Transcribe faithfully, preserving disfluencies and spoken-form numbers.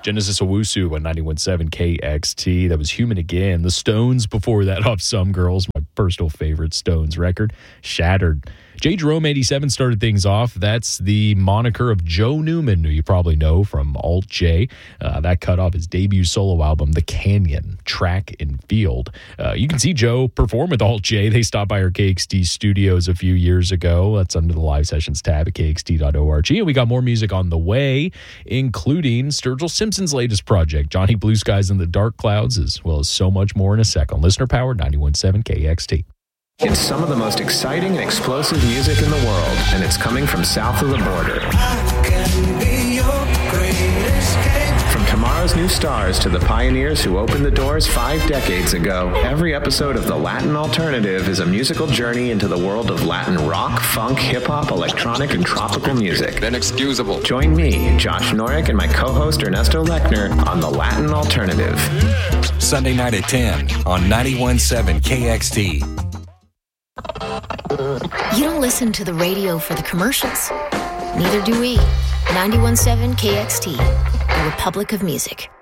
Genesis Owusu on ninety-one point seven K X T. That was Human Again. The Stones before that off Some Girls, my personal favorite Stones record. Shattered. J. Jerome eighty-seven started things off. That's the moniker of Joe Newman, who you probably know from Alt J. Uh, that cut off his debut solo album, The Canyon, Track and Field. Uh, you can see Joe perform with Alt J. They stopped by our K X T studios a few years ago. That's under the live sessions tab at K X T dot org. And we got more music on the way, including Sturgill Simpson's latest project, Johnny Blue Skies and the Dark Clouds, as well as so much more in a sec on Listener Powered ninety-one point seven K X T. It's some of the most exciting and explosive music in the world, and it's coming from south of the border. From tomorrow's new stars to the pioneers who opened the doors five decades ago, every episode of The Latin Alternative is a musical journey into the world of Latin rock, funk, hip-hop, electronic, and tropical music. Inexcusable. Join me, Josh Norick, and my co-host Ernesto Lechner on The Latin Alternative. Sunday night at ten on ninety-one point seven K X T. You don't listen to the radio for the commercials. Neither do we. ninety-one point seven K X T, the Republic of Music.